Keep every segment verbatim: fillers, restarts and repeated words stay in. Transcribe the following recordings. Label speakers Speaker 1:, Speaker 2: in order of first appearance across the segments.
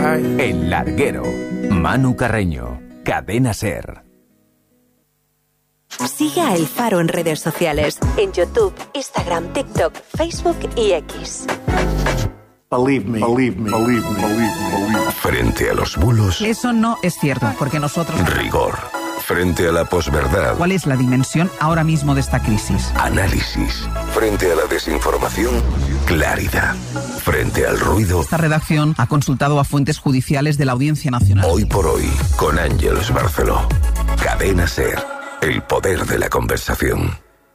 Speaker 1: El Larguero. Manu Carreño. Cadena SER.
Speaker 2: Sigue a El Faro en redes sociales. En YouTube, Instagram, TikTok, Facebook y X.
Speaker 3: Believe me, believe me, believe me, believe me, believe me.
Speaker 4: Frente a los bulos.
Speaker 5: Eso no es cierto, porque nosotros...
Speaker 4: Rigor. Frente a la posverdad.
Speaker 5: ¿Cuál es la dimensión ahora mismo de esta crisis?
Speaker 4: Análisis. Frente a la desinformación. Claridad. Frente al ruido.
Speaker 5: Esta redacción ha consultado a fuentes judiciales de la Audiencia Nacional.
Speaker 4: Hoy por hoy, con Ángeles Barceló. Cadena SER. El poder de la conversación.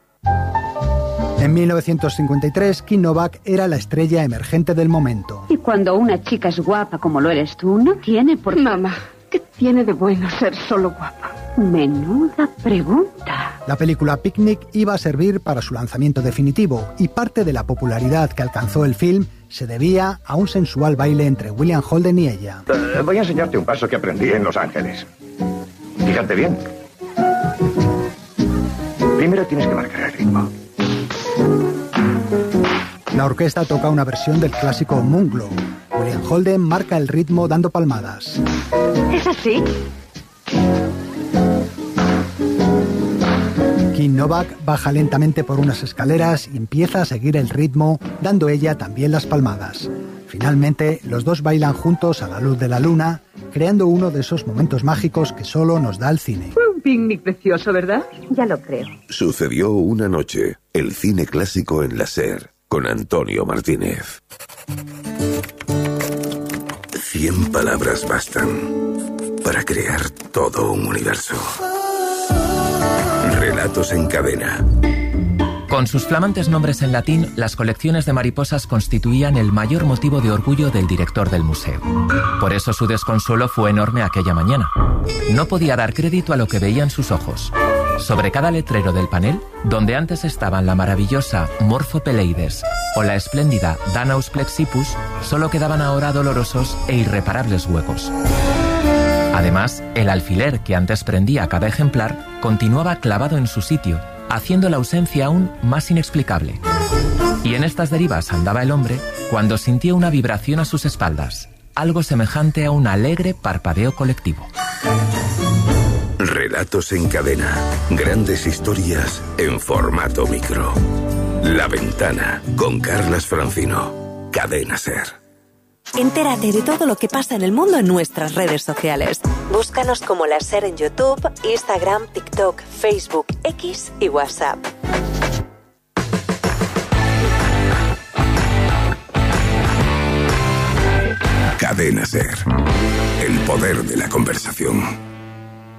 Speaker 6: En mil novecientos cincuenta y tres, Kim Novak era la estrella emergente del momento.
Speaker 7: Y cuando una chica es guapa como lo eres tú, no tiene por qué...
Speaker 8: Mamá, ¿qué tiene de bueno ser solo guapa?
Speaker 7: Menuda pregunta.
Speaker 6: La película Picnic iba a servir para su lanzamiento definitivo y parte de la popularidad que alcanzó el film se debía a un sensual baile entre William Holden y ella.
Speaker 9: Uh, voy a enseñarte un paso que aprendí en Los Ángeles. Fíjate bien. Primero tienes que marcar el ritmo.
Speaker 6: La orquesta toca una versión del clásico Moonglow. William Holden marca el ritmo dando palmadas.
Speaker 7: ¿Es así?
Speaker 6: Kim Novak baja lentamente por unas escaleras y empieza a seguir el ritmo, dando ella también las palmadas. Finalmente, los dos bailan juntos a la luz de la luna, creando uno de esos momentos mágicos que solo nos da el cine.
Speaker 8: Fue un picnic precioso, ¿verdad?
Speaker 7: Ya lo creo.
Speaker 4: Sucedió una noche. El cine clásico en la SER. Con Antonio Martínez. Cien palabras bastan para crear todo un universo. Relatos en cadena.
Speaker 10: Con sus flamantes nombres en latín, las colecciones de mariposas constituían el mayor motivo de orgullo del director del museo. Por eso su desconsuelo fue enorme aquella mañana. No podía dar crédito a lo que veían sus ojos. Sobre cada letrero del panel, donde antes estaban la maravillosa Morphopeleides o la espléndida Danaus plexippus, solo quedaban ahora dolorosos e irreparables huecos. Además, el alfiler que antes prendía cada ejemplar continuaba clavado en su sitio, haciendo la ausencia aún más inexplicable. Y en estas derivas andaba el hombre cuando sintió una vibración a sus espaldas, algo semejante a un alegre parpadeo colectivo.
Speaker 4: Relatos en cadena. Grandes historias en formato micro. La Ventana con Carlas Francino. Cadena SER.
Speaker 2: Entérate de todo lo que pasa en el mundo en nuestras redes sociales. Búscanos como La SER en YouTube, Instagram, TikTok, Facebook, X y WhatsApp.
Speaker 4: Cadena SER. El poder de la conversación.